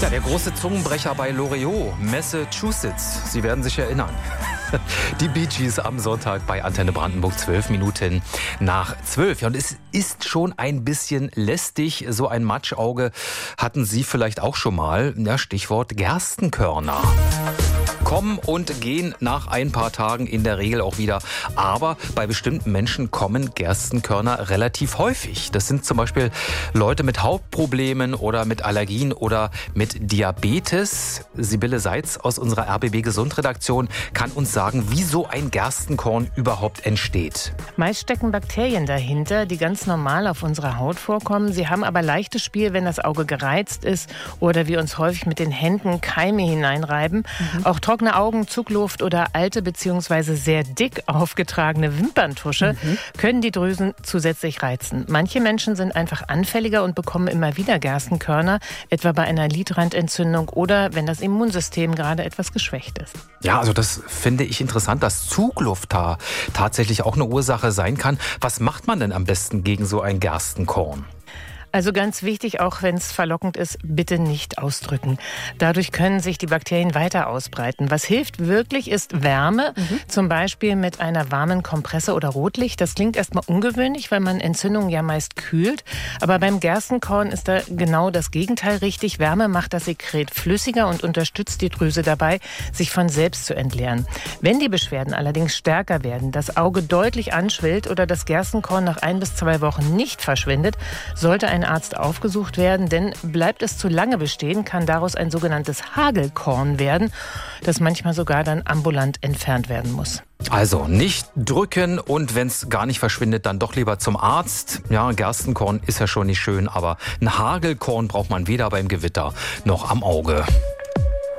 Ja, der große Zungenbrecher bei Loriot, Massachusetts. Sie werden sich erinnern. Die Bee Gees am Sonntag bei Antenne Brandenburg, 12 Minuten nach 12. Ja, und es ist schon ein bisschen lästig. So ein Matschauge hatten Sie vielleicht auch schon mal. Ja, Stichwort Gerstenkörner. Kommen und gehen nach ein paar Tagen in der Regel auch wieder. Aber bei bestimmten Menschen kommen Gerstenkörner relativ häufig. Das sind zum Beispiel Leute mit Hautproblemen oder mit Allergien oder mit Diabetes. Sibylle Seitz aus unserer RBB Gesundredaktion kann uns sagen, wie so ein Gerstenkorn überhaupt entsteht. Meist stecken Bakterien dahinter, die ganz normal auf unserer Haut vorkommen. Sie haben aber leichtes Spiel, wenn das Auge gereizt ist oder wir uns häufig mit den Händen Keime hineinreiben. Auch trockene Augen, Zugluft oder alte bzw. sehr dick aufgetragene Wimperntusche können die Drüsen zusätzlich reizen. Manche Menschen sind einfach anfälliger und bekommen immer wieder Gerstenkörner, etwa bei einer Lidrandentzündung oder wenn das Immunsystem gerade etwas geschwächt ist. Ja, also das finde ich interessant, dass Zugluft da tatsächlich auch eine Ursache sein kann. Was macht man denn am besten gegen so ein Gerstenkorn? Also ganz wichtig, auch wenn es verlockend ist, bitte nicht ausdrücken. Dadurch können sich die Bakterien weiter ausbreiten. Was hilft wirklich, ist Wärme, zum Beispiel mit einer warmen Kompresse oder Rotlicht. Das klingt erstmal ungewöhnlich, weil man Entzündungen ja meist kühlt. Aber beim Gerstenkorn ist da genau das Gegenteil richtig. Wärme macht das Sekret flüssiger und unterstützt die Drüse dabei, sich von selbst zu entleeren. Wenn die Beschwerden allerdings stärker werden, das Auge deutlich anschwillt oder das Gerstenkorn nach 1 bis 2 Wochen nicht verschwindet, sollte ein Arzt aufgesucht werden, denn bleibt es zu lange bestehen, kann daraus ein sogenanntes Hagelkorn werden, das manchmal sogar dann ambulant entfernt werden muss. Also nicht drücken und wenn es gar nicht verschwindet, dann doch lieber zum Arzt. Ja, Gerstenkorn ist ja schon nicht schön, aber ein Hagelkorn braucht man weder beim Gewitter noch am Auge.